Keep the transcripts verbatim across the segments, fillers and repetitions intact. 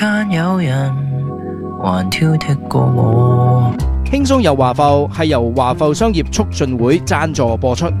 間有人還挑剔過我。 輕鬆遊華埠係由華埠商業促進會贊助播出。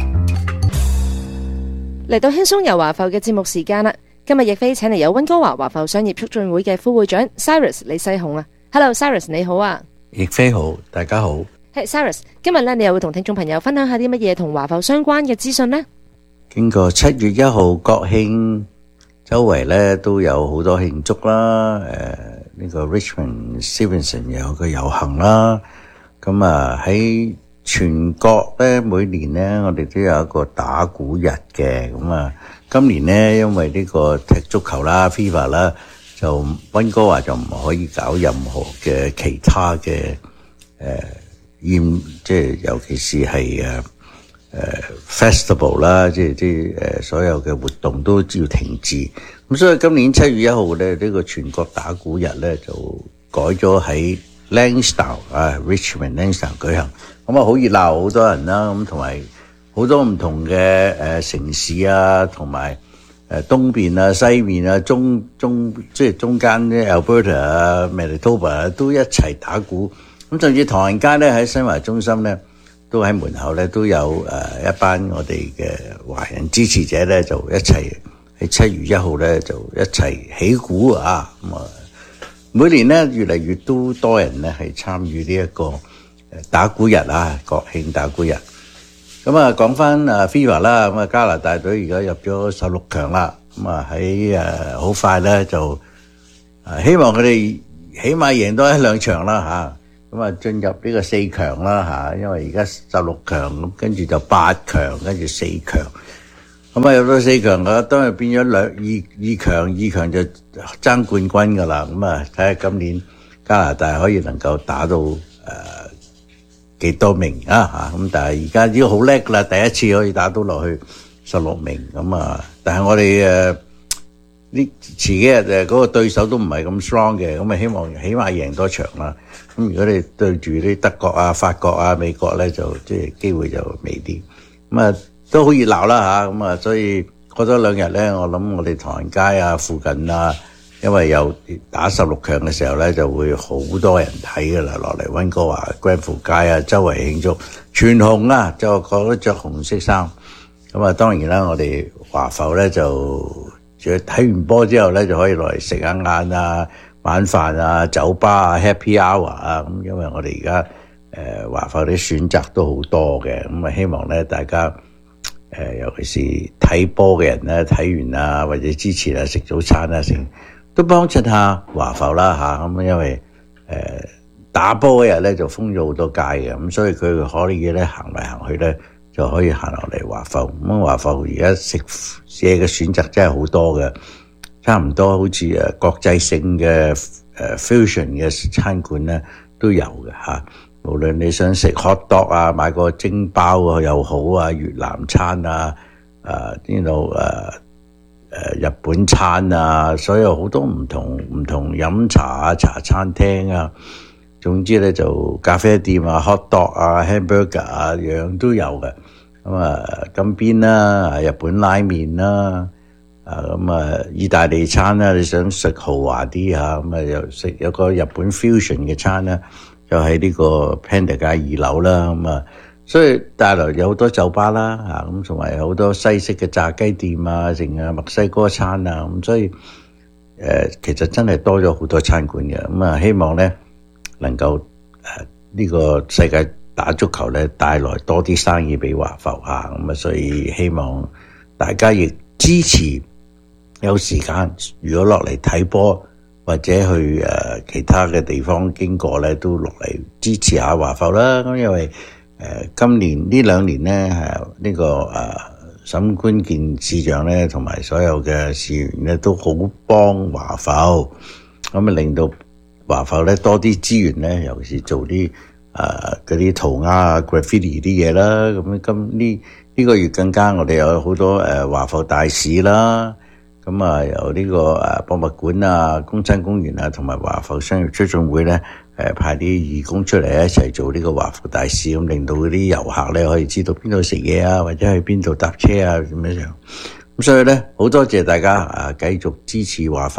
嚟到輕鬆遊華埠嘅節目時間啦，今日亦飛請嚟有溫哥華華埠商業促進會嘅副會長 Cyrus 李世雄啊。Hello Cyrus 你好啊。 亦飛好，大家好。 係、hey, Cyrus， 今日咧你又會同聽眾朋友分享下啲乜嘢同華埠相關嘅資訊呢？ 經過七月一號國慶，周圍咧都有好多慶祝啦。誒、呃，呢、這個 Richmond Stevenson 有個遊行啦。咁啊喺全國咧每年咧我哋都有一個打鼓日嘅。咁啊今年咧因為呢個踢足球啦 FIFA 啦，就溫哥華就唔可以搞任何嘅其他嘅誒宴，即係尤其是係誒誒 festival 啦，即係啲誒所有嘅活動都要停止。咁所以今年七月一號咧，呢個全國打鼓日咧就改咗喺 Lansdowne 啊 Richmond Lansdowne 舉行。咁啊好熱鬧，好多人啦，咁同埋好多唔同嘅誒城市啊，同埋誒東邊啊、西面啊、中中即係中間咧 Alberta 啊、Manitoba 啊都一齊打鼓。咁甚至唐人街咧喺新華中心咧，都喺門口咧都有誒一班我哋嘅華人支持者咧，就一齊喺七月一號咧就一齊起鼓啊！咁啊，每年咧越嚟越都多人咧係參與呢一個誒打鼓日啊，國慶打鼓日。咁啊，講翻啊 FIFA 啦，咁啊加拿大隊而家入咗十六強啦。咁啊喺誒好快咧就誒希望佢哋起碼贏多一兩場啦嚇。咁啊，進入呢個四強啦嚇，因為而家十六強咁，跟住就八強，跟住四強。咁啊，入到四強嘅，當然變咗兩二二強，二強就爭冠軍噶啦。咁啊，睇下今年加拿大可以能夠打到誒幾多名啊嚇。咁但係而家已經好叻噶啦，第一次可以打到落去十六名。咁啊，但係我哋誒呢遲幾日誒嗰個對手都唔係咁 strong 嘅，咁啊希望起碼贏多場啦。咁如果你對住啲德國啊、法國啊、美國咧，就即係機會就微啲。咁啊都好熱鬧啦吓，咁啊所以過咗兩日咧，我諗我哋唐人街啊附近啊，因為又打十六強嘅時候咧，就會好多人睇噶啦，落嚟溫哥華 Granville 街啊，周圍慶祝，全紅啊，就個個都着紅色衫。咁啊當然啦，我哋華埠咧就睇完波之後咧，就可以落嚟食下晏啊、晚飯啊、酒吧啊、Happy Hour 啊，咁因為我哋而家誒華埠啲選擇都好多嘅，咁啊希望咧大家誒、呃、尤其是睇波嘅人咧，睇完啊或者支持啊食早餐啊成都幫襯下華埠啦吓，咁、啊、因為誒、呃、打波嗰日咧就封咗好多街嘅，咁所以佢可以咧行嚟行去咧就可以行落嚟華埠。咁華埠而家食嘢嘅選擇真係好多嘅。差唔多好似誒國際性嘅誒 fusion 嘅餐館咧都有嘅嚇，無論你想食 hot dog 啊，買個蒸包啊又好啊，越南餐啊，誒呢度誒誒日本餐啊，所有好多唔同唔同飲茶啊、茶餐廳啊，總之咧就咖啡店啊、hot dog 啊、hamburger 啊，樣樣都有嘅。咁啊金邊啦、日本拉麵啦。啊咁啊，意大利餐啦，你想食豪華啲嚇，咁啊又食有個日本 fusion 嘅餐啦，就喺呢個 Panda 街二樓啦，咁啊，所以大來有好多酒吧啦，嚇咁同埋有好多西式嘅炸雞店啊，剩啊墨西哥餐啊，咁所以誒、呃、其實真係多咗好多餐館嘅，咁啊希望咧能夠誒呢、呃呢個世界打足球咧帶來多啲生意俾華埠嚇，咁啊所以希望大家亦支持。有時間如果落嚟睇波或者去誒、呃、其他嘅地方經過咧，都落嚟支持下華埠啦。咁因為誒、呃、今年呢兩年咧係呢個誒沈關健市長咧同埋所有嘅市員咧都好幫華埠，咁啊令到華埠咧多啲資源咧，尤其是做啲誒嗰啲塗鴉啊 graffiti 啲嘢啦。咁今呢呢個月更加我哋有好多誒華埠大使啦。咁啊，由呢個誒博物館啊、公親公園啊，同埋華埠商業促進會咧，誒派啲義工出嚟一齊做呢個華埠大使，咁令到嗰啲遊客咧可以知道邊度食嘢啊，或者去邊度搭車啊咁樣樣。咁所以咧，好多謝大家啊，繼續支持華埠，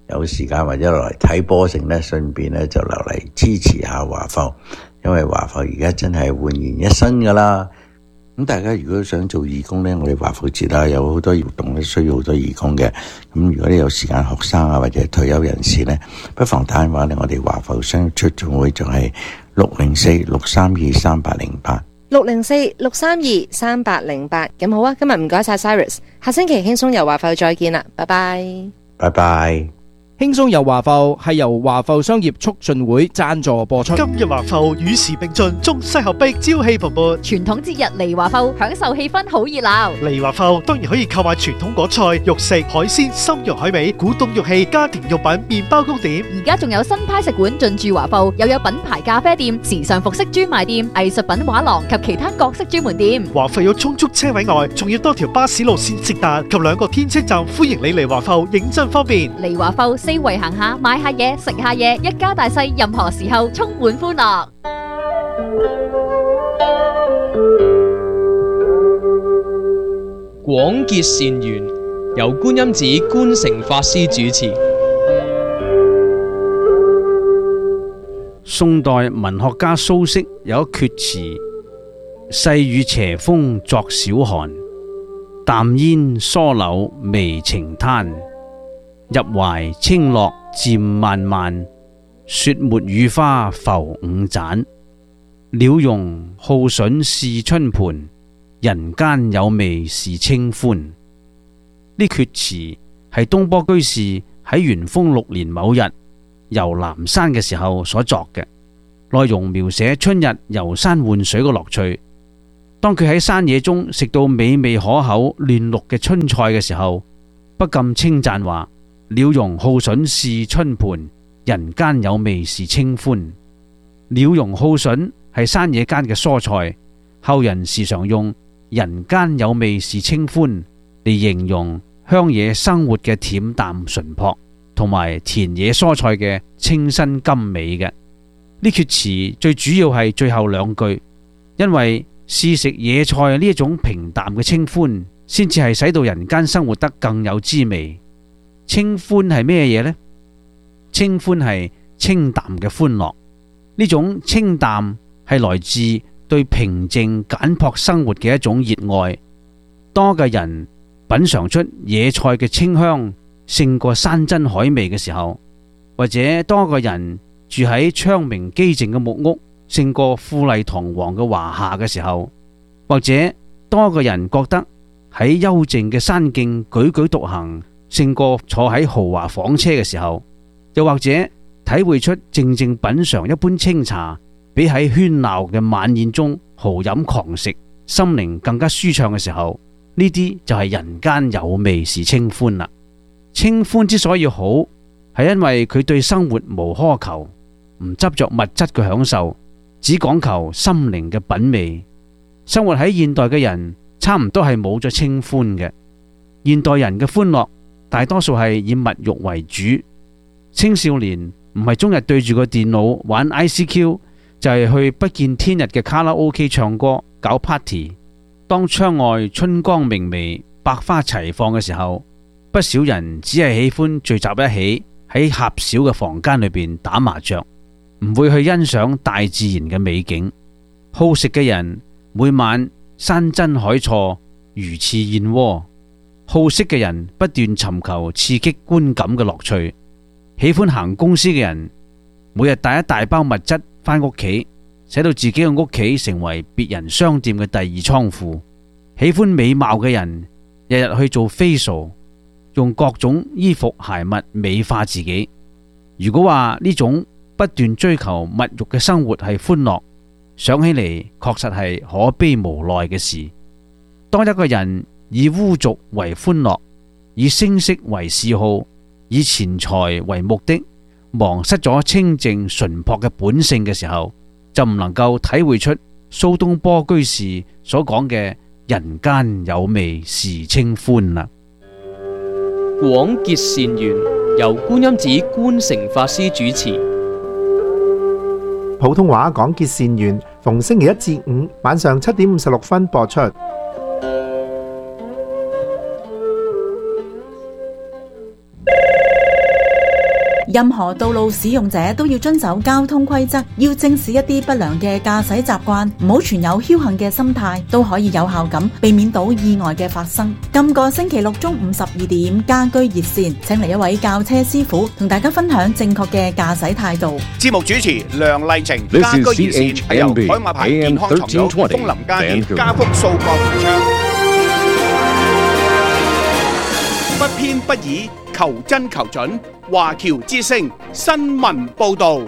有時間或者落嚟睇波成咧，順便咧就落嚟支持下華埠，因為華埠而家真係煥然一新噶啦。咁大家如果想做義工咧，我哋華埠節啊有好多活動咧，需要好多義工嘅。咁如果你有時間，學生啊或者退休人士咧，不妨打電話嚟我哋華埠商業促進會，就係六零四六三二三八零八。 六零四六三二三八零八。咁好啊，今日唔該晒 Cyrus， 下星期輕鬆遊華埠再見啦，拜拜。 拜拜。 輕鬆遊華埠係由華埠商業促進會贊助播出。 今日華埠與時並進，中西合璧，朝氣蓬勃。 傳統節日嚟華埠，享受氣氛好熱鬧。 嚟華埠當然可以購買傳統果菜、肉食、海鮮、參洋海味、古董玉器、家庭用品、麵包糕點。 而家仲有新派食館進駐華埠，又有品牌咖啡店、時尚服飾專賣店、藝術品畫廊及其他各式專門店。 華埠有充足車位外，仲要多條巴士路線直達及兩個天車站，歡迎你嚟華埠，認真方便。 嚟華埠四圍行下，買下嘢，食下嘢，一家大細，任何時候充滿歡樂。 廣結善緣，由觀音寺觀誠法師主持。 宋代文學家蘇軾有一闕詞：細雨斜風作小寒，淡煙疏柳微晴灘。入懷清樂漸漫漫，雪沒雨花浮五盞。鳥茸好筍試春盤，人間有味是清歡。呢闕詞係東坡居士喺元豐六年某日遊南山嘅時候所作嘅，內容描寫春日遊山玩水嘅樂趣。當佢喺山野中食到美味可口嫩綠嘅春菜嘅時候，不禁稱讚話：鳥茸好筍試春盤，人間有味是清歡。鳥茸好筍係山野間嘅蔬菜，後人時常用人間有味是清歡嚟形容鄉野生活嘅恬淡淳樸，同埋田野蔬菜嘅清新甘美嘅。呢闕詞最主要係最後兩句，因為試食野菜呢一種平淡嘅清歡，先至係使到人間生活得更有滋味。清歡係咩嘢呢？清歡係清淡嘅歡樂，呢種清淡係來自對平靜簡樸生活嘅一種熱愛。當個人品嘗出野菜嘅清香勝過山珍海味嘅時候，或者當個人住喺窗明幾淨嘅木屋勝過富麗堂皇嘅華廈嘅時候，或者當個人覺得喺幽靜嘅山徑踽踽獨行勝過坐喺豪華房車嘅時候，又或者體會出靜靜品嘗一杯清茶比喺喧鬧嘅晚宴中豪飲狂食心靈更加舒暢嘅時候，呢啲就係人間有味是清歡啦。清歡之所以好，係因為佢對生活無苛求，唔執着物質嘅享受，只講求心靈嘅品味。生活喺現代嘅人差唔多係冇咗清歡嘅。現代人嘅歡樂大多數係以物欲為主，青少年唔係終日對住個電腦玩 I C Q， 就係去不見天日嘅卡拉 OK 唱歌搞 party。當窗外春光明媚、百花齊放嘅時候，不少人只係喜歡聚集一起喺狹小嘅房間裏邊打麻雀，唔會去欣賞大自然嘅美景。好食嘅人每晚山珍海錯、魚翅燕窩。好色嘅人不斷尋求刺激觀感嘅樂趣。喜歡行公司嘅人每日帶一大包物質返屋企，使到自己嘅屋企成為別人商店嘅第二倉庫。喜歡美貌嘅人日日去做 facial， 用各種衣服鞋襪美化自己。如果話呢種不斷追求物欲嘅生活係歡樂，想起嚟確實係可悲無奈嘅事。當一個人以污俗為歡樂，以聲色為嗜好，以錢財為目的，忘失咗清淨純樸嘅本性嘅時候，就唔能夠體會出蘇東坡居士所講嘅人間有味是清歡啦。 廣結善緣，由觀音寺觀誠法師主持。 普通話廣結善緣，逢星期一至五晚上七點五十六分播出。 任何道路使用者都要遵守交通規則，要正視一啲不良嘅駕駛習慣，唔好存有僥倖嘅心態，都可以有效咁避免到意外嘅發生。今個星期六中午十二點，家居熱線請嚟一位教車師傅同大家分享正確嘅駕駛態度。 節目主持梁麗晴，家居熱線係由海馬牌健康床褥、東林家電、加福數國提倡。不偏不倚，求真求準。華僑之聲新聞報道。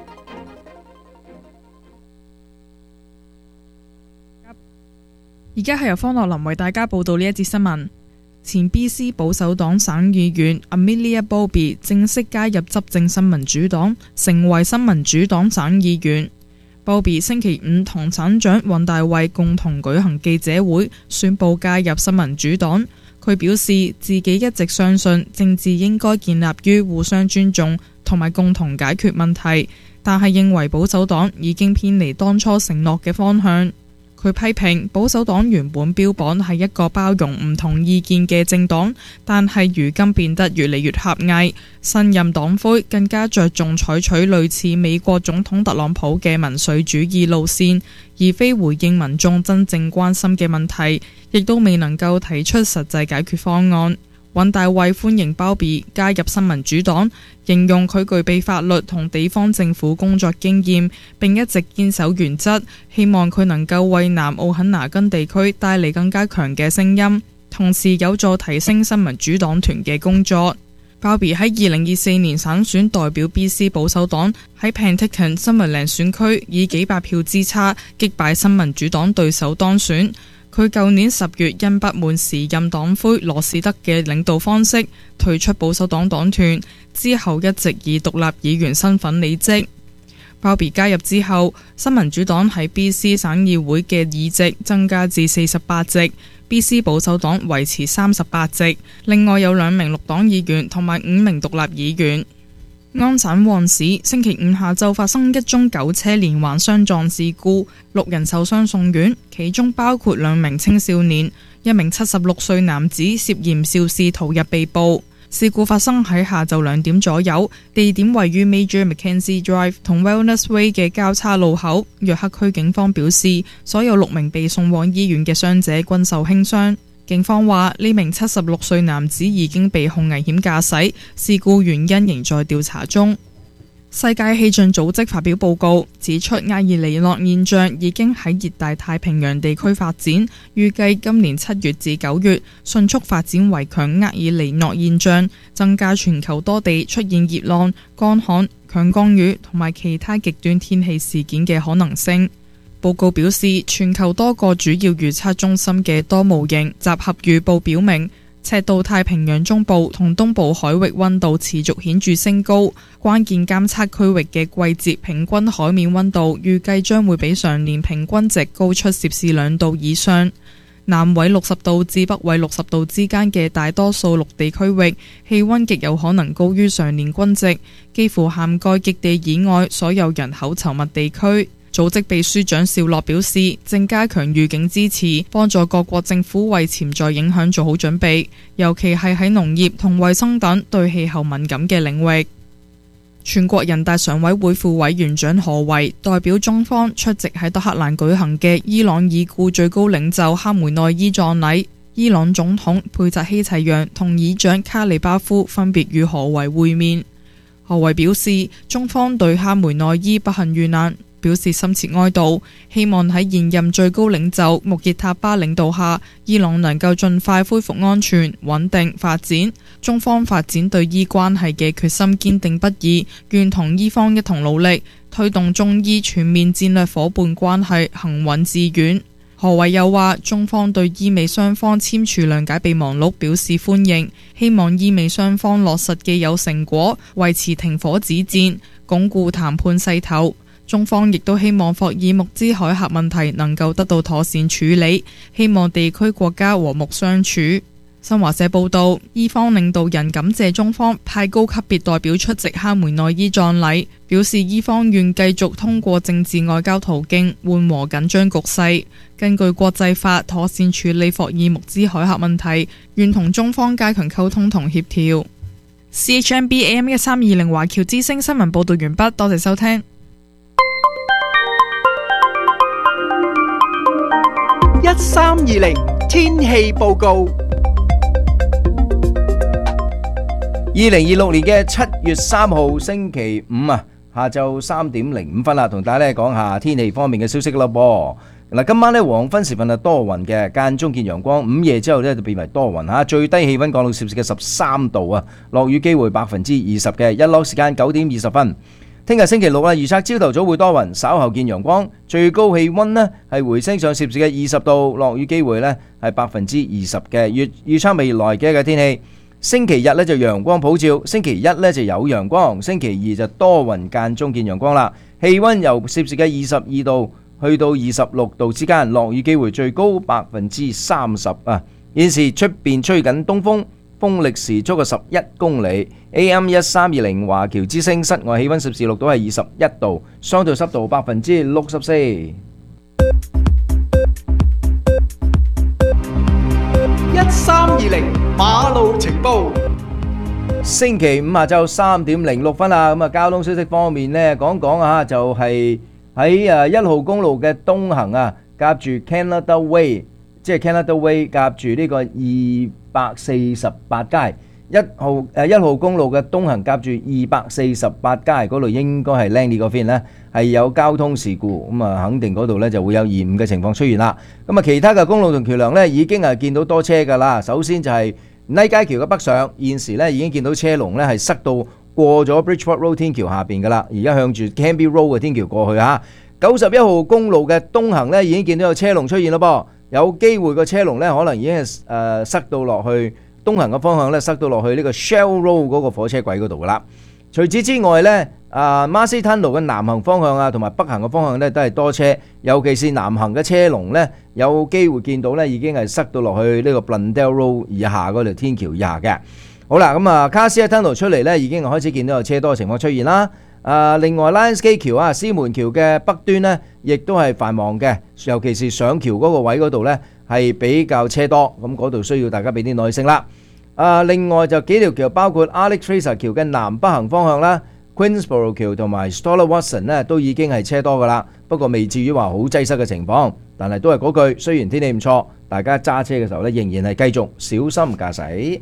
而家係由方樂林為大家報道呢一節新聞。前 B C 保守黨省議員 Amelia Bowlby 正式加入執政新民主黨，成為新民主黨省議員。Bowlby 星期五同省長尹大衛共同舉行記者會，宣布加入新民主黨。佢表示自己一直相信政治應該建立於互相尊重同埋共同解決問題，但係認為保守黨已經偏離當初承諾嘅方向。佢批評保守黨原本標榜係一個包容唔同意見嘅政黨，但係如今變得越嚟越狹隘。新任黨魁更加着重採取類似美國總統特朗普嘅民粹主義路線，而非回應民眾真正關心嘅問題，亦都未能夠提出實際解決方案。尹大衛歡迎Bowlby加入新民主黨，形容佢具備法律同地方政府工作經驗，並一直堅守原則，希望佢能夠為南奧肯拿根地區帶嚟更加強嘅聲音，同時有助提升新民主黨團嘅工作。Bowlby 喺二零二四年省選代表 B C 保守黨，喺 Penticton、Summerland 選區以幾百票之差擊敗新民主黨對手當選。佢舊年十月因不滿時任黨魁羅士德嘅領導方式退出保守黨黨團，之後一直以獨立議員身份履職。Bowlby 加入之後，新民主黨喺 B C 省議會嘅議席增加至四十八席， B C 保守黨維持三十八席，另外有兩名綠黨議員同埋五名獨立議員。安省旺市星期五下晝發生一宗九車連環相撞事故，六人受傷送院，其中包括兩名青少年，一名七十六歲男子涉嫌肇事逃入被捕。事故發生喺下晝兩點左右，地點位於 Major Mackenzie Drive 同 Wellness Way 嘅交叉路口。約克區警方表示，所有六名被送往醫院嘅傷者均受輕傷。警方話呢名七十六歲男子已經被控危險駕駛，事故原因仍在調查中。世界氣象組織發表報告指出，厄爾尼諾現象已經喺熱帶太平洋地區發展，預計今年七月至九月迅速發展為強厄爾尼諾現象，增加全球多地出現熱浪、乾旱、強降雨同埋其他極端天氣事件嘅可能性。報告表示，全球多個主要預測中心嘅多模型集合預報表明，赤道太平洋中部同東部海域溫度持續顯著升高，關鍵監測區域嘅季節平均海面溫度預計將會比上年平均值高出攝氏兩度以上。南緯六十度至北緯六十度之間嘅大多數陸地區域氣溫極有可能高於上年均值，幾乎涵蓋極地以外所有人口稠密地區。組織秘書長紹洛表示，正加強預警支持，幫助各國政府為潛在影響做好準備，尤其係喺農業同衛生等對氣候敏感嘅領域。全國人大常委會副委員長何維代表中方出席喺德黑蘭舉行嘅伊朗已故最高領袖哈梅內伊葬禮，伊朗總統佩扎希齊揚同議長卡里巴夫分別與何維會面。何維表示，中方對哈梅內伊不幸遇難表示深切哀悼，希望喺現任最高領袖穆傑塔巴領導下，伊朗能夠盡快恢復安全、穩定發展。中方發展對伊關係嘅決心堅定不移，願同伊方一同努力，推動中伊全面戰略夥伴關係行穩致遠。何維又話，中方對伊美雙方簽署諒解備忘錄表示歡迎，希望伊美雙方落實既有成果，維持停火止戰，鞏固談判勢頭。中方亦都希望霍爾木茲海峽問題能夠得到妥善處理，希望地區國家和睦相處。新華社報道，伊方領導人感謝中方派高級別代表出席哈梅內伊葬禮，表示伊方願繼續通過政治外交途徑緩和緊張局勢，根據國際法妥善處理霍爾木茲海峽問題，願同中方加強溝通同協調。 C H M B A M 一三二零華僑之聲新聞報道完畢，多謝收聽。 一三二零天氣報告。二零二六年嘅七月三號星期五啊，下晝三點零五分啦，同大家咧講下天氣方面嘅消息啦噃。嗱，今晚咧黃昏時分係多雲嘅，間中見陽光，午夜之後咧就變為多雲嚇，最低氣溫降到攝氏嘅十三度啊，落雨機會百分之二十嘅，日落時間九點二十分。聽日星期六啊，預測朝頭早會多雲，稍後見陽光，最高氣溫呢係回升上攝氏嘅二十度，落雨機會呢係百分之二十嘅。預預測未來嘅一個天氣。星期日咧就陽光普照，星期一咧就有陽光，星期二就多雲間中見陽光啦。氣溫由攝氏嘅二十二度去到二十六度之間，落雨機會最高百分之三十啊。現時出邊吹緊東風，風力時速嘅十一公里。A M 一三二零華僑之聲室外氣溫攝氏錄到係二十一度，相對濕度百分之六十四。一三二零馬路情報。星期五下晝三點零六分啊，咁啊交通消息方面呢，講講啊，就係喺誒一號公路嘅東行啊，夾住 Canada Way， 即係 Canada Way 夾住呢個二百四十八街。一號誒一號公路嘅東行夾住二百四十八街嗰度，應該係 Langley 嗰邊呢係有交通事故，咁啊肯定嗰度呢就會有延誤嘅情況出現啦。咁啊其他嘅公路同橋梁呢已經係見到多車㗎啦。首先就係泥街橋嘅北上，現時呢已經見到車龍呢係塞到過咗 Bridgeport Road 天橋下邊㗎啦，而家向住 Canby Road 嘅天橋過去嚇。九十一號公路嘅東行呢已經見到有車龍出現咯噃，有機會個車龍呢可能已經係誒塞到落去。東行嘅方向咧塞到落去呢個 Shell Road 嗰個火車軌嗰度噶啦。除此之外呢，啊 Marsey Tunnel 嘅南行方向啊，同埋北行嘅方向呢都係多車，尤其是南行嘅車龍呢，有機會見到呢已經係塞到落去呢個 Blundell Road 以下嗰條天橋以下嘅。好啦，咁啊 Cassia Tunnel 出嚟呢已經開始見到有車多嘅情況出現啦。啊，另外 Lionsgate 橋啊，獅門橋嘅北端呢亦都係繁忙嘅，尤其是上橋嗰個位嗰度呢係比較車多，咁嗰度需要大家俾啲耐性啦。啊，另外就幾條橋，包括 Alex Fraser 橋嘅南北行方向啦 ，Queensborough 橋同埋 Stoller Watson 呢都已經係車多噶啦，不過未至於話好擠塞嘅情況，但係都係嗰句，雖然天氣唔錯，大家揸車嘅時候呢仍然係繼續小心駕駛。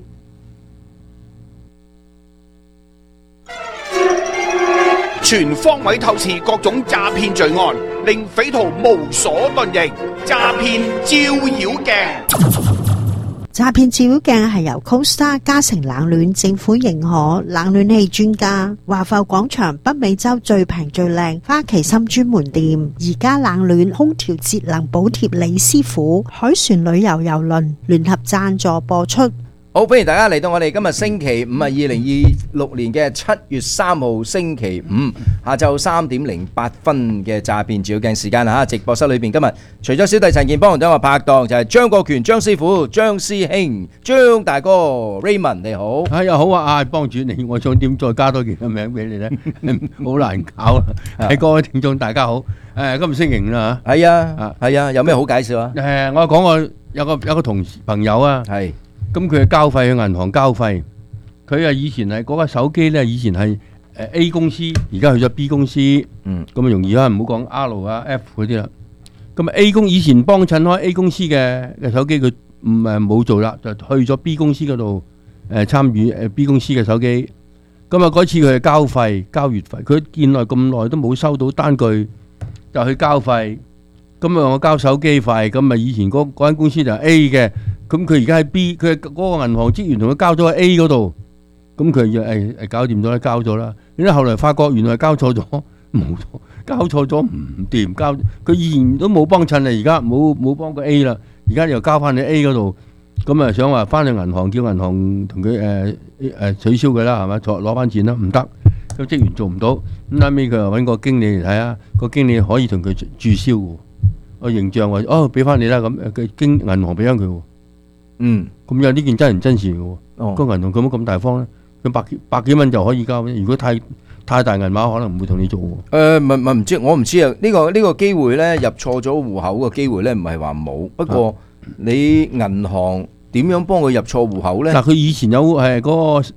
全方位透視各種詐騙罪案，令匪徒無所遁形。詐騙照妖鏡， 詐騙照妖鏡係由 Costa 嘉誠冷暖政府認可冷暖氣專家華埠廣場北美洲最平最靚花旗參專門店，而家冷暖空調節能補貼李師傅海船旅遊郵輪聯合贊助播出。 好，歡迎大家嚟到我哋今日星期五啊，二零二六年嘅七月三號星期五下晝三點零八分嘅詐騙照妖鏡時間啊！直播室裏邊今日除咗小弟陳健邦同我拍檔，就係張國權張師傅、張師兄、張大哥 Raymond， 你好。 哎呀，好啊，啊幫主你，我想點再加多件嘅名俾你咧？好難搞啊！係各位聽眾大家好，誒，今日星期五啦嚇。 係啊，係啊，有咩好介紹啊？ 誒，我講個有個有個同事朋友啊，係。咁佢係交費去銀行交費，佢啊以前係嗰個手機咧，以前係誒 A 公司，而家去咗 B 公司，嗯，咁啊容易啦，唔好講 R 啊 F 嗰啲啦。咁啊 A 公以前幫襯開 A 公司嘅嘅手機，佢唔誒冇做啦，就去咗 B 公司嗰度誒參與誒 B 公司嘅手機。咁啊嗰次佢係交費交月費，佢見來咁耐都冇收到單據，就去交費。咁啊我交手機費，咁啊以前嗰嗰間公司就係 A 嘅。咁佢而家喺 B， 佢嗰個銀行職員同佢交咗喺 A 嗰度，咁佢就誒誒搞掂咗啦，交咗啦。然之後後來發覺原來交錯咗，冇交錯咗唔掂，交佢以前都冇幫襯啦，而家冇冇幫過 A 啦，而家又交翻去 A 嗰度，咁啊想話翻去銀行叫銀行同佢誒誒取消佢啦，係咪？再攞翻錢啦，唔得，個職員做唔到，咁後尾佢又揾個經理嚟睇下，個經理可以同佢註銷喎，個形象話哦俾翻你啦，咁佢經銀行俾翻佢喎。嗯，咁有呢件真人真事嘅喎，個銀行咁咁大方咧，佢百百幾蚊就可以交，如果太太大銀碼，可能唔會同你做喎。誒，唔唔唔知，我唔知啊。呢個呢個機會咧，入錯咗戶口嘅機會咧，唔係話冇，不過你銀行點樣幫佢入錯戶口咧？嗱，佢以前有誒嗰個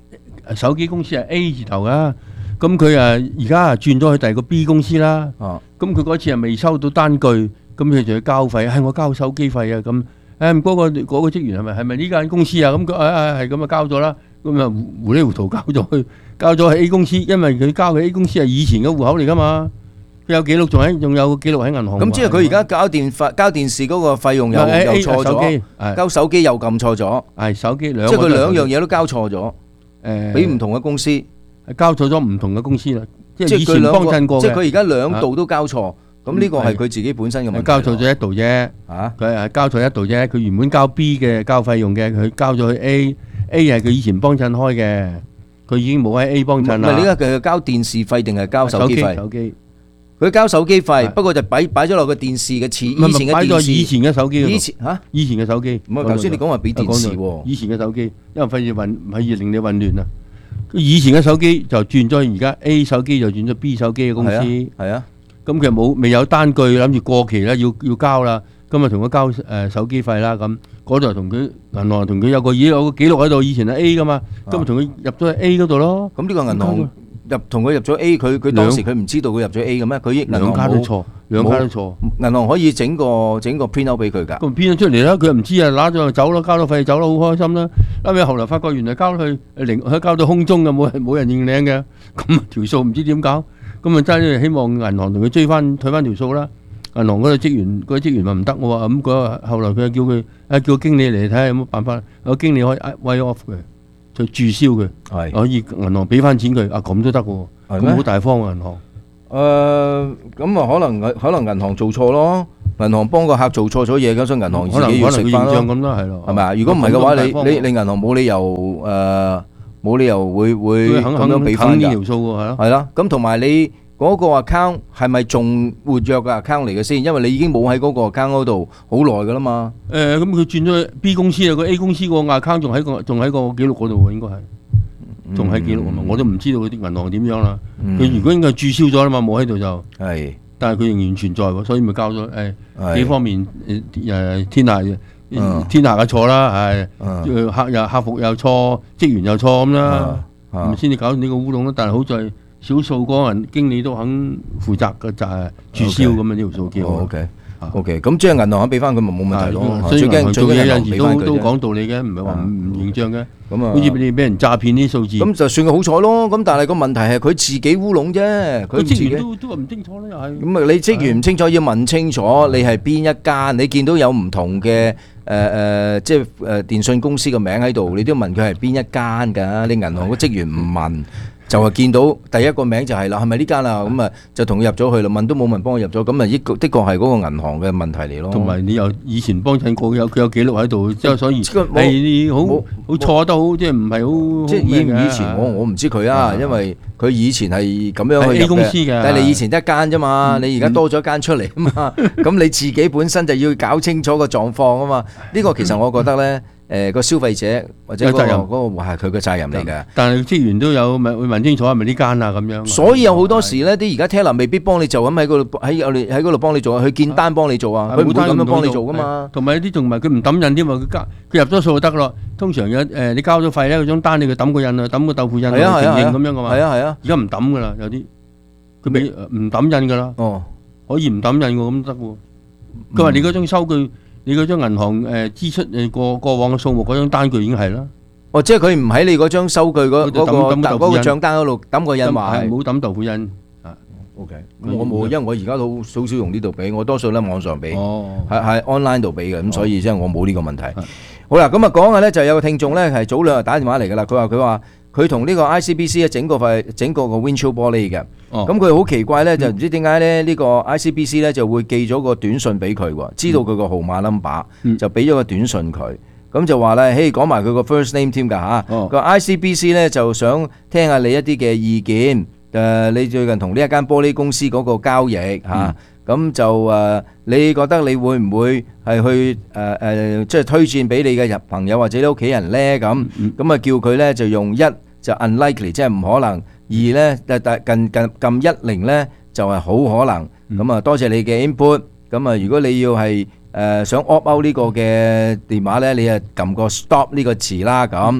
手機公司係 A 字頭噶，咁佢啊而家啊轉咗去第二個 B 公司啦。 哦， 咁佢嗰次係未收到單據，咁佢就要交費，係我交手機費啊咁。誒嗰個嗰個職員係咪係咪呢間公司啊？咁佢誒誒係咁啊交咗啦，咁啊糊裡糊塗交咗去，交咗去 A 公司，因為佢交嘅 A 公司係以前嘅戶口嚟噶嘛，佢有記錄仲喺仲有記錄喺銀行。 咁即係佢而家交電費交電視嗰個費用又又錯咗，交手機又撳錯咗， 係手機兩即係佢兩樣嘢都交錯咗， 誒俾唔同嘅公司交錯咗唔同嘅公司啦，即係以前即係佢兩個幫襯過嘅， 即係佢而家兩度都交錯。咁呢個係佢自己本身嘅問題。 交錯咗一度啫，嚇佢係交錯一度啫。佢原本交 B 嘅交費用嘅，佢交咗去 A，A 係佢以前幫襯開嘅，佢已經冇喺 A 幫襯啦。 唔係你而家佢交電視費定係交手機費？ 手機佢交手機費，不過就擺擺咗落個電視嘅前以前嘅電視。 以前嘅手機。 以前嚇， 以前嘅手機。 唔係頭先你講話俾電視喎。 以前嘅手機，因為費事混，費事令你混亂啊。以前嘅手機就轉咗，而家 A 手機就轉咗 B 手機嘅公司。 係啊。咁佢冇未有單據，諗住過期啦，要要交啦。今日同佢交誒手機費啦，咁嗰度同佢銀行同佢有個已有個記錄喺度，以前係 A 噶嘛，今日同佢入咗去 A 嗰度咯。 咁呢個銀行入同佢入咗 A，佢佢當時佢唔知道佢入咗 A 嘅咩？佢銀行兩家都錯，兩家都錯。 銀行可以整個整個 print out 俾佢㗎。 咁 print 咗出嚟啦，佢又唔知啊，揦咗就走咯，交咗費走咯，好開心啦。後尾後來發覺原來交去零，佢交到空中嘅，冇人冇人認領嘅，咁條數唔知點搞。咁啊真係希望銀行同佢追翻退翻條數啦。銀行嗰個職員嗰啲職員話唔得喎，咁嗰後來佢叫佢啊叫經理嚟睇下有冇辦法，個經理可以 write off 佢，就註銷佢， 係可以銀行俾翻錢佢，啊咁都得喎，咁好大方喎銀行。 誒咁啊，可能可能銀行做錯咯，銀行幫個客做錯咗嘢，咁所以銀行自己要食翻咯， 咁啦係咯， 係咪啊？如果唔係嘅話，你你你銀行冇理由誒冇理由會會咁樣俾翻㗎。 條數喎係咯， 係啦，咁同埋你嗰個 account 係咪仲活躍嘅 account 嚟嘅先？因為你已經冇喺嗰個 account 嗰度好耐㗎啦嘛。 誒咁佢轉咗 B 公司啊，個 A 公司個 account 仲喺個仲喺個記錄嗰度喎，應該係。仲喺記錄啊嘛，我都唔知道嗰啲銀行點樣啦。佢如果應該註銷咗啦嘛，冇喺度就係，但係佢仍然存在喎，所以咪交咗誒幾方面誒誒天下天下嘅錯啦，係客又客服又錯，職員又錯咁啦，咁先至搞到呢個烏龍啦。但係好在少數嗰個人經理都肯負責嘅就係註銷咁啊，呢條數叫。 OK OK，咁即係銀行肯俾翻佢咪冇問題咯。 所以銀行做嘢有時都都講道理嘅，唔係話唔唔認賬嘅。咁啊，好似你俾人詐騙啲數字。 咁就算佢好彩咯。咁但係個問題係佢自己烏龍啫。佢職員都都話唔清楚啦，又係。 咁啊，你職員唔清楚要問清楚，你係邊一間？你見到有唔同嘅誒誒，即係誒電信公司嘅名喺度，你都要問佢係邊一間㗎？你銀行個職員唔問。就係見到第一個名就係啦，係咪呢間啊？咁啊就同佢入咗去啦，問都冇問幫我入咗，咁啊的的確係嗰個銀行嘅問題嚟咯。 同埋你又以前幫襯過，有佢有記錄喺度，即係所以係好好錯得好，即係唔係好即係以唔以前我我唔知佢啊，因為佢以前係咁樣去入 A 公司嘅， 但係你以前得一間啫嘛，你而家多咗一間出嚟啊嘛，咁你自己本身就要搞清楚個狀況啊嘛。呢個其實我覺得咧。誒個消費者或者嗰個嗰個係佢嘅責任嚟嘅， 但係職員都有問會問清楚係咪呢間啊咁樣。 所以有好多時咧，啲而家 teller 未必幫你做，咁喺嗰度喺我哋喺嗰度幫你做啊，佢見單幫你做啊，佢唔會咁樣幫你做噶嘛。 同埋有啲仲唔係佢唔抌印添嘛，佢交佢入咗數就得咯。通常有誒你交咗費咧，嗰張單你佢抌個印啊，抌個豆腐印啊，承認咁樣噶嘛。 係啊係啊， 而家唔抌噶啦，有啲佢俾唔抌印噶啦。 哦， 可以唔抌印喎，咁得喎。佢話你嗰張收據。你嗰張銀行誒支出誒過過往嘅數目嗰張單據已經係啦。 哦，即係佢唔喺你嗰張收據嗰嗰個嗰個帳單嗰度抌個印話， 冇抌豆腐印。啊 ，OK，咁我冇，因為我而家都好少用呢度俾，我多數咧網上俾，係係 online 度俾嘅，咁所以即係我冇呢個問題。好啦，咁啊講下咧，就有個聽眾咧係早兩日打電話嚟㗎啦，佢話佢話佢同呢個 I C B C 咧整個塊整個個 windshield 玻璃嘅。咁佢好奇怪咧，就唔知點解咧呢個 I C B C 咧就會寄咗個短信俾佢喎，知道佢個號碼 number，就俾咗個短信佢，咁就話咧，嘿講埋佢個 first name 添㗎嚇，個 I C B C 咧就想聽下你一啲嘅意見，誒你最近同呢一間玻璃公司嗰個交易嚇，咁就誒你覺得你會唔會係去誒誒即係推薦俾你嘅入朋友或者你屋企人咧咁，咁啊叫佢咧就用一就 unlikely 即係唔可能。二咧，近近撳一零咧就係好可能，咁啊多謝你嘅 input，咁啊如果你要係誒想 opt out呢個嘅電話咧，你啊撳個 stop 呢個詞啦咁，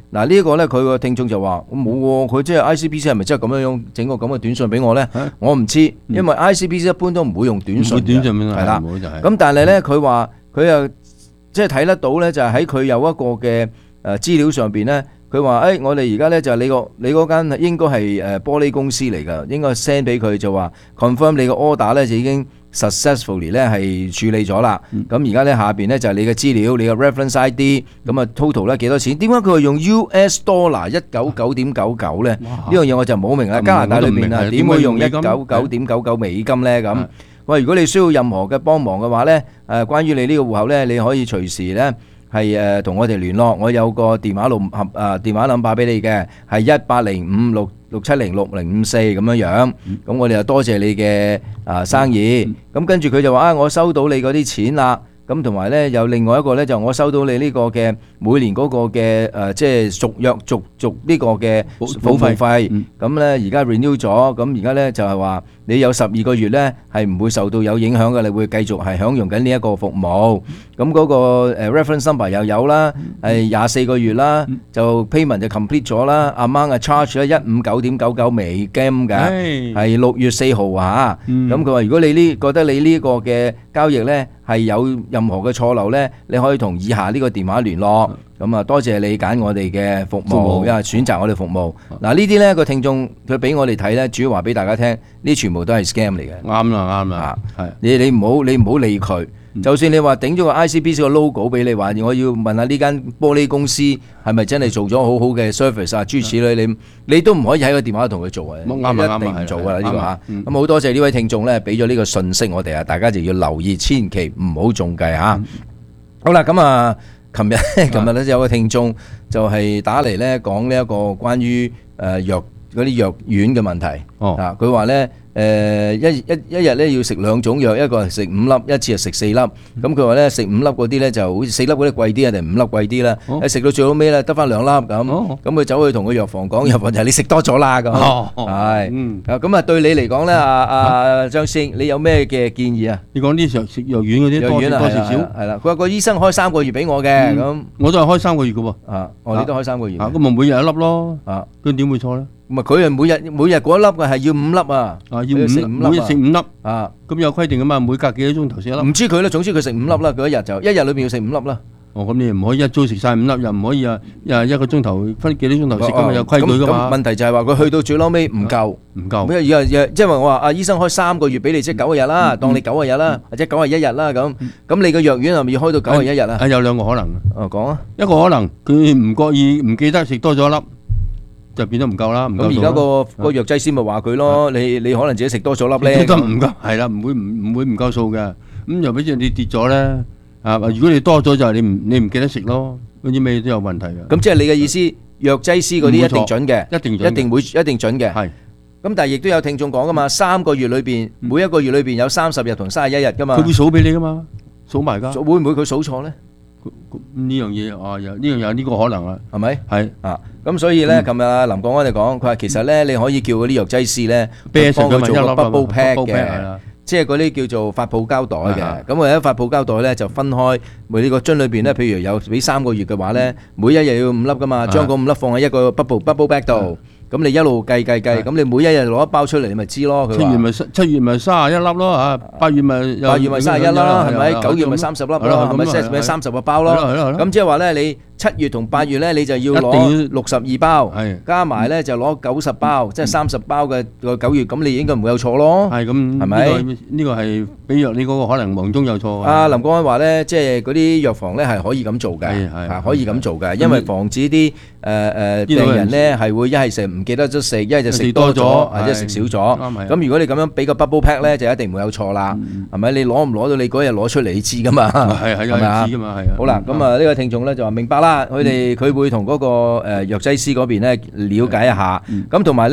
嗱呢個咧，佢個聽眾就話：我冇喎，佢即係 I C B C 係咪真係咁樣樣整個咁嘅短信俾我咧？我唔知，因為 I C B C 一般都唔會用短信嘅， 短信係啦。 咁但係咧，佢話佢又即係睇得到咧，就係喺佢有一個嘅誒資料上邊咧，佢話誒我哋而家咧就係你個你嗰間應該係誒玻璃公司嚟㗎，應該 send 俾佢就話 confirm 你個 order 咧就已經 successfully 咧係處理咗啦。咁而家咧下邊咧就係你嘅資料，你嘅 reference I D， 咁啊 total 咧幾多錢？點解佢係用 U S dollar 一九九點九九咧？呢樣嘢我就唔好明啦。加拿大裏邊啊，點會用一九九點九九美金咧？咁喂，如果你需要任何嘅幫忙嘅話咧，誒關於你呢個戶口咧，你可以隨時咧係誒同我哋聯絡。我有個電話號合誒電話 number 俾你嘅，係一八零五六六七零六零五四咁樣樣。咁我哋就多謝你嘅啊生意。咁跟住佢就話啊，我收到你嗰啲錢啦。咁同埋咧有另外一個咧就我收到你呢個嘅每年嗰個嘅誒即係續約續續呢個嘅保護費。咁咧而家 renew 咗，咁而家咧就係話你有十二個月咧係唔會受到有影響嘅，你會繼續係享用緊呢一個服務。咁嗰個誒 reference number 又有啦，係廿四個月啦，就 payment 就 complete 咗啦。amount 嘅 charge 咧一五九點九九美金嘅，係六月四號啊。咁佢話如果你呢覺得你呢個嘅交易咧係有任何嘅錯漏咧，你可以同以下呢個電話聯絡。咁啊，多謝你揀我哋嘅服務，因為選擇我哋服務。嗱呢啲咧個聽眾佢俾我哋睇咧，主要話俾大家聽，呢全部都係 scam 嚟嘅。 啱啦，啱啦，係你你唔好你唔好理佢。就算你話頂咗個 I C B C 個 logo 俾你，話我要問下呢間玻璃公司係咪真係做咗好好嘅 service 啊？諸如此類，你你都唔可以喺個電話同佢做啊！ 啱啊，啱啊， 一定唔做噶啦呢個嚇。咁好多謝呢位聽眾咧，俾咗呢個信息我哋啊，大家就要留意，千祈唔好中計嚇。好啦，咁啊，琴日琴日咧有個聽眾就係打嚟咧講呢一個關於誒藥嗰啲藥丸嘅問題。哦，啊，佢話咧。誒一一一日咧要食兩種藥，一個係食五粒，一次係食四粒。咁佢話咧食五粒嗰啲咧就好似四粒嗰啲貴啲啊，定五粒貴啲啦。誒食到最後尾咧得翻兩粒咁，咁佢走去同個藥房講，藥房就係你食多咗啦咁。係，咁啊對你嚟講咧，阿阿張師兄，你有咩嘅建議啊？ 你講啲藥食藥丸嗰啲多多食少係啦。佢話個醫生開三個月俾我嘅，咁我都係開三個月嘅喎。 啊，我哋都開三個月。 啊，咁咪每日一粒咯。啊，咁點會錯咧？ 唔係佢係每日每日嗰一粒嘅係要五粒啊！ 啊，要五粒，每日食五粒啊！ 咁有規定噶嘛？每隔幾多鐘頭食一粒？ 唔知佢咧，總之佢食五粒啦。佢一日就一日裏邊要食五粒啦。 哦，咁你唔可以一早食晒五粒，又唔可以啊！又一個鐘頭分幾多鐘頭食噶嘛？有規矩噶嘛？ 咁問題就係話佢去到最撈尾唔夠， 唔夠。 咩？而家即係話我話啊，醫生開三個月俾你，即係九個日啦，當你九個日啦，或者九十一日啦咁。咁你個藥丸係咪要開到九十一日啊？ 啊，有兩個可能。 哦，講啊。 一個可能佢唔覺意唔記得食多咗一粒。就變得唔夠啦，咁而家個個藥劑師咪話佢咯，你你可能自己食多咗粒咧， 都唔夠，係啦，唔會唔唔會唔夠數嘅。咁又比如你跌咗咧，啊，如果你多咗就係你唔你唔記得食咯，嗰啲咩都有問題嘅。 咁即係你嘅意思，藥劑師嗰啲一定準嘅， 一定準， 一定會一定準嘅。係。咁但係亦都有聽眾講噶嘛，三個月裏邊每一個月裏邊有三十日同三十一日噶嘛。 佢會數俾你噶嘛，數埋㗎。 會唔會佢數錯咧？ 呢樣嘢啊，有呢樣有呢個可能啊， 係咪？ 係啊，咁所以咧，琴日阿林國安就講，佢話其實咧，你可以叫嗰啲藥劑師咧，幫佢做個 bubble pack 嘅，即係嗰啲叫做發泡膠袋嘅。咁或者發泡膠袋咧就分開，每呢個樽裏邊咧，譬如有俾三個月嘅話咧，每一日要五粒噶嘛，將嗰五粒放喺一個 bubble bubble bag 度。咁你一路計計計，咁你每一日攞一包出嚟，你咪知咯。 七月咪七月咪三十一粒咯嚇，八月咪八月咪三十一啦，係咪？九月咪三十粒咯，係咪？即係咪三十個包咯？咁即係話咧，你七月同八月咧，你就要攞六十二包，加埋咧就攞九十包，即係三十包嘅個九月，咁你應該唔會有錯咯。 係咁，係咪？呢個係比藥你嗰個可能忙中有錯。 阿林國安話咧，即係嗰啲藥房咧係可以咁做嘅，係可以咁做嘅，因為防止啲誒誒病人咧係會一係食唔記得咗食，一係就食多咗，或者食少咗。咁如果你咁樣俾個 bubble pack 咧，就一定唔會有錯啦。係咪？你攞唔攞到你嗰日攞出嚟，你知噶嘛？ 係係有日子噶嘛？係啊。 好啦，咁啊呢個聽眾咧就話明白啦，佢哋佢會同嗰個誒藥劑師嗰邊咧了解一下。咁同埋咧，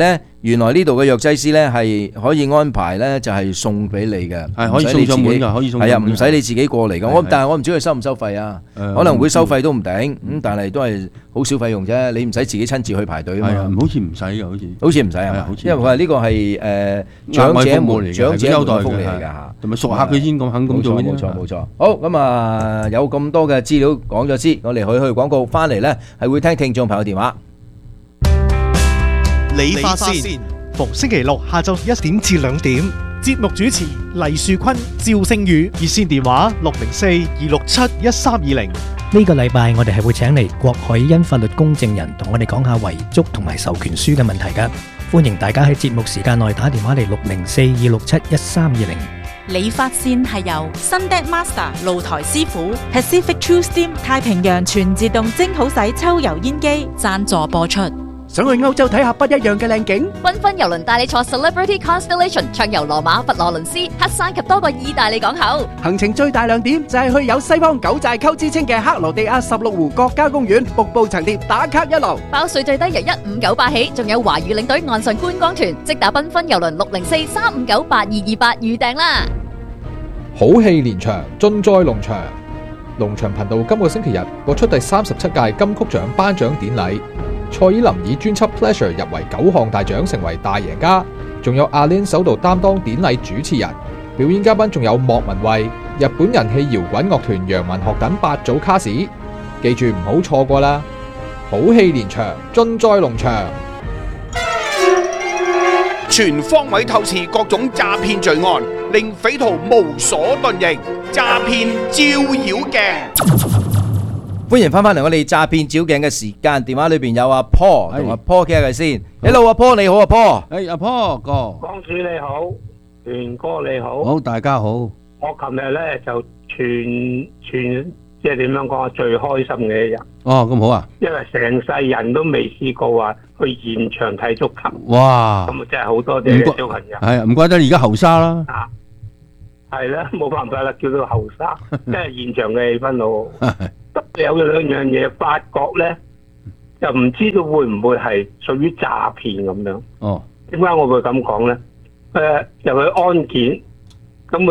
原來呢度嘅藥劑師咧係可以安排咧，就係送俾你嘅， 係可以送上門㗎，可以送上門。 係啊，唔使你自己過嚟㗎。我但係我唔知佢收唔收費啊？可能會收費都唔定。咁但係都係好少費用啫。你唔使自己親自去排隊啊嘛。 係啊，好似唔使㗎，好似好似唔使係嘛？因為佢話呢個係誒長者們長者們福利嚟㗎嚇， 同埋熟客佢先咁肯咁做。 冇錯冇錯。好咁啊，有咁多嘅資料講咗先，我哋去去廣告，翻嚟咧係會聽聽眾朋友電話。 理髮線，逢星期六下晝一點至兩點，節目主持黎樹坤、趙星宇，熱線電話六零四二六七一三二零。 呢個禮拜我哋係會請嚟郭海欣法律公證人同我哋講下遺囑同埋授權書嘅問題㗎，歡迎大家喺節目時間內打電話嚟六零四二六七一三二零。 理髮線係由 Sundet Master 露台師傅 Pacific True Steam 太平洋全自動蒸好洗抽油煙機贊助播出。 想去歐洲睇下不一樣嘅靚景， 繽紛郵輪帶你坐 Celebrity Constellation 暢遊羅馬、佛羅倫斯、黑山及多個意大利港口。 行程最大亮點就係去有西方九寨溝之稱嘅克羅地亞十六湖國家公園瀑布層疊打卡一流， 包稅最低由一五九八起，仲有華語領隊岸上觀光團，即打繽紛郵輪六零四三五九八二二八預訂啦。 好戲連場，盡在龍翔。龍翔頻道今個星期日播出第三十七屆金曲獎頒獎典禮。蔡依林以專輯 Pleasure 入圍九項大獎，成為大贏家。仲有阿 Lin 首度擔當典禮主持人，表演嘉賓仲有莫文蔚、日本人氣搖滾樂團楊文學等八組卡士，記住唔好錯過啦！好戲連場，盡在龍翔。 全方位透視各種詐騙罪案，令匪徒無所遁形。詐騙照妖鏡。 歡迎翻返嚟我哋詐騙照鏡嘅時間，電話裏邊有阿 Paul 同阿 Paul 傾下偈先。Hello，阿 Paul 你好，阿 Paul。 誒，阿 Paul 哥。 江主你好，權哥你好。 好，大家好。 我琴日咧就全全即係點樣講啊？最開心嘅一日。 哦，咁好啊。 因為成世人都未試過話去現場睇足球。 哇！ 咁啊真係好多謝小朋友。 係啊，唔怪得而家後生啦。 啊，係啦，冇辦法啦，叫做後生，即係現場嘅氣氛好。有兩樣嘢發覺咧，就唔知道會唔會係屬於詐騙咁樣。 哦， 點解我會咁講咧？誒、呃，入去安檢